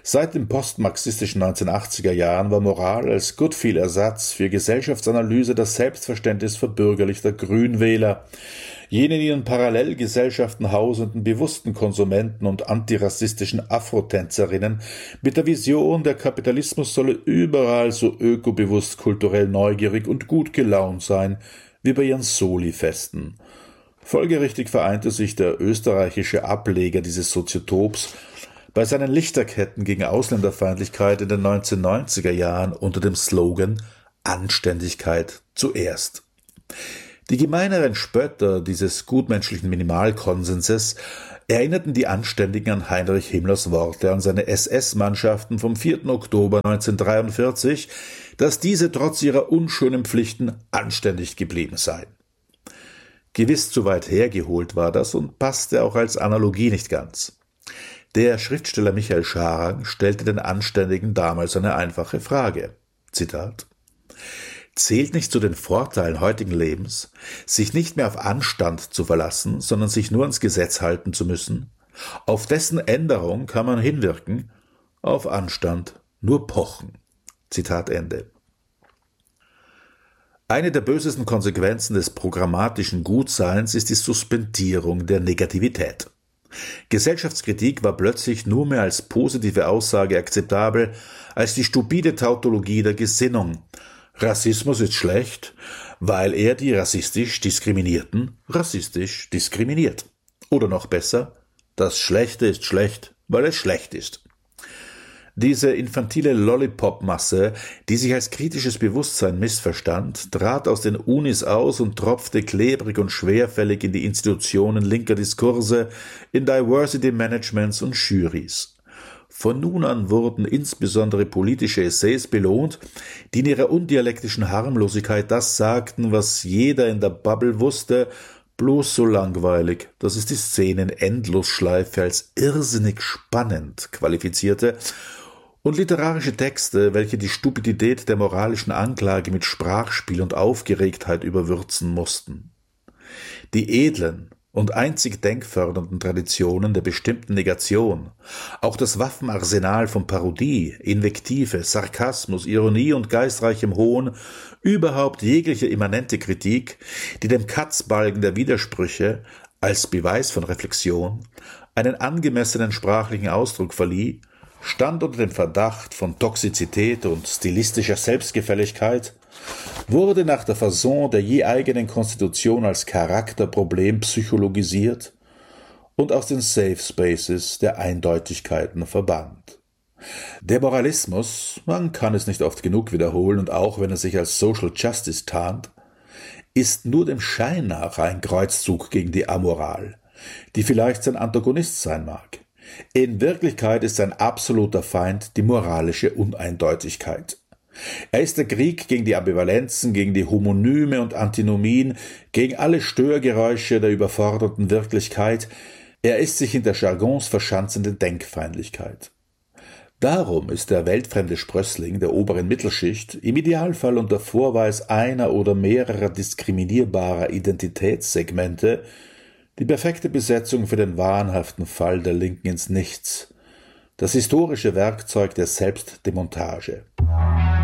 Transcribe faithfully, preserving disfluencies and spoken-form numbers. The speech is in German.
Seit den postmarxistischen neunzehnhundertachtziger Jahren war Moral als Goodfeel-Ersatz für Gesellschaftsanalyse das Selbstverständnis verbürgerlichter Grünwähler, jene in ihren Parallelgesellschaften hausenden bewussten Konsumenten und antirassistischen Afrotänzerinnen mit der Vision, der Kapitalismus solle überall so ökobewusst, kulturell neugierig und gut gelaunt sein, wie bei ihren Soli-Festen. Folgerichtig vereinte sich der österreichische Ableger dieses Soziotops bei seinen Lichterketten gegen Ausländerfeindlichkeit in den neunzehnhundertneunziger Jahren unter dem Slogan »Anständigkeit zuerst«. Die gemeineren Spötter dieses gutmenschlichen Minimalkonsenses erinnerten die Anständigen an Heinrich Himmlers Worte an seine S S-Mannschaften vom vierten Oktober neunzehnhundertdreiundvierzig, dass diese trotz ihrer unschönen Pflichten anständig geblieben seien. Gewiss zu weit hergeholt war das und passte auch als Analogie nicht ganz. Der Schriftsteller Michael Scharang stellte den Anständigen damals eine einfache Frage. Zitat: Zählt nicht zu den Vorteilen heutigen Lebens, sich nicht mehr auf Anstand zu verlassen, sondern sich nur ans Gesetz halten zu müssen? Auf dessen Änderung kann man hinwirken, auf Anstand nur pochen. Zitat Ende. Eine der bösesten Konsequenzen des programmatischen Gutseins ist die Suspendierung der Negativität. Gesellschaftskritik war plötzlich nur mehr als positive Aussage akzeptabel als die stupide Tautologie der Gesinnung. Rassismus ist schlecht, weil er die rassistisch Diskriminierten rassistisch diskriminiert. Oder noch besser, das Schlechte ist schlecht, weil es schlecht ist. Diese infantile Lollipop-Masse, die sich als kritisches Bewusstsein missverstand, trat aus den Unis aus und tropfte klebrig und schwerfällig in die Institutionen linker Diskurse, in Diversity-Managements und Jurys. Von nun an wurden insbesondere politische Essays belohnt, die in ihrer undialektischen Harmlosigkeit das sagten, was jeder in der Bubble wusste, bloß so langweilig, dass es die Szene in Endlosschleife als irrsinnig spannend qualifizierte, und literarische Texte, welche die Stupidität der moralischen Anklage mit Sprachspiel und Aufgeregtheit überwürzen mussten. Die edlen und einzig denkfördernden Traditionen der bestimmten Negation, auch das Waffenarsenal von Parodie, Invektive, Sarkasmus, Ironie und geistreichem Hohn, überhaupt jegliche immanente Kritik, die dem Katzbalgen der Widersprüche als Beweis von Reflexion einen angemessenen sprachlichen Ausdruck verlieh, stand unter dem Verdacht von Toxizität und stilistischer Selbstgefälligkeit, wurde nach der Fasson der je eigenen Konstitution als Charakterproblem psychologisiert und aus den Safe Spaces der Eindeutigkeiten verbannt. Der Moralismus, man kann es nicht oft genug wiederholen und auch wenn er sich als Social Justice tarnt, ist nur dem Schein nach ein Kreuzzug gegen die Amoral, die vielleicht sein Antagonist sein mag. In Wirklichkeit ist sein absoluter Feind die moralische Uneindeutigkeit. Er ist der Krieg gegen die Ambivalenzen, gegen die Homonyme und Antinomien, gegen alle Störgeräusche der überforderten Wirklichkeit. Er ist sich hinter Jargons verschanzende Denkfeindlichkeit. Darum ist der weltfremde Sprössling der oberen Mittelschicht im Idealfall unter Vorweis einer oder mehrerer diskriminierbarer Identitätssegmente die perfekte Besetzung für den wahnhaften Fall der Linken ins Nichts, das historische Werkzeug der Selbstdemontage.